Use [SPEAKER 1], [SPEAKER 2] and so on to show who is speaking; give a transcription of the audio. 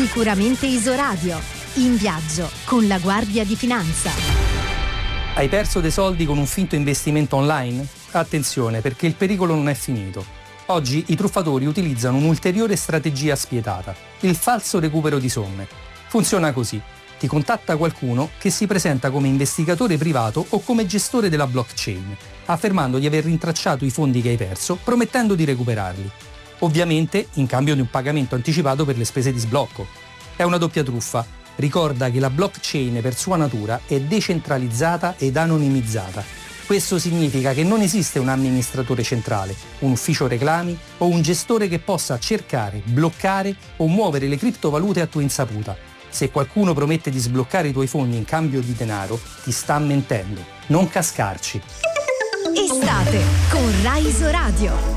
[SPEAKER 1] Sicuramente Isoradio. In viaggio con la Guardia di Finanza.
[SPEAKER 2] Hai perso dei soldi con un finto investimento online? Attenzione, perché il pericolo non è finito. Oggi i truffatori utilizzano un'ulteriore strategia spietata, il falso recupero di somme. Funziona così. Ti contatta qualcuno che si presenta come investigatore privato o come gestore della blockchain, affermando di aver rintracciato i fondi che hai perso, promettendo di recuperarli. Ovviamente in cambio di un pagamento anticipato per le spese di sblocco. È una doppia truffa. Ricorda che la blockchain per sua natura è decentralizzata ed anonimizzata. Questo significa che non esiste un amministratore centrale, un ufficio reclami o un gestore che possa cercare, bloccare o muovere le criptovalute a tua insaputa. Se qualcuno promette di sbloccare i tuoi fondi in cambio di denaro, ti sta mentendo. Non cascarci.
[SPEAKER 1] Estate con Rai Isoradio.